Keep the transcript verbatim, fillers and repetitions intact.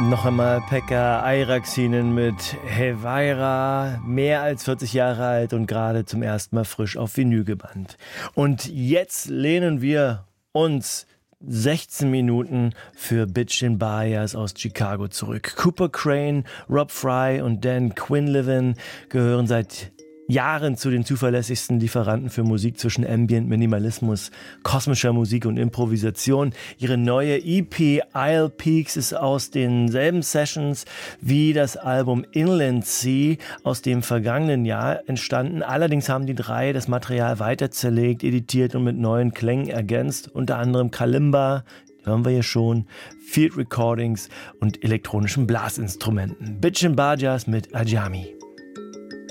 Noch einmal Pekka Ayraksinen mit Hevaira, mehr als vierzig Jahre alt und gerade zum ersten Mal frisch auf Vinyl gebannt. Und jetzt lehnen wir uns sechzehn Minuten für Bitchin' Bias aus Chicago zurück. Cooper Crane, Rob Fry und Dan Quinlivan gehören seit Jahren zu den zuverlässigsten Lieferanten für Musik zwischen Ambient, Minimalismus, kosmischer Musik und Improvisation. Ihre neue E P Isle Peaks ist aus denselben Sessions wie das Album Inland Sea aus dem vergangenen Jahr entstanden. Allerdings haben die drei das Material weiter zerlegt, editiert und mit neuen Klängen ergänzt. Unter anderem Kalimba, hören wir hier schon, Field Recordings und elektronischen Blasinstrumenten. Bitchin' Bias mit Ajami.